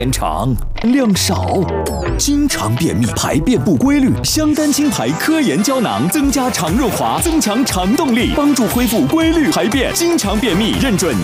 长量少，经常便秘，排便不规律。香丹清排科研胶囊增加肠润滑，增强肠动力，帮助恢复规律排便。经常便秘认准